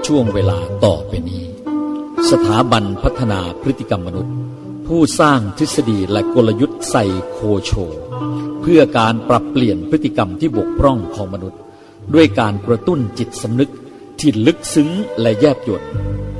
ช่วงเวลาต่อไปนี้สถาบันพัฒนาพฤติกรรมมนุษย์ผู้สร้างทฤษฎีและกลยุทธ์ไซโคโชเพื่อการปรับเปลี่ยนพฤติกรรมที่บกพร่องของมนุษย์ด้วยการกระตุ้นจิตสำนึกที่ลึกซึ้งและแยบยล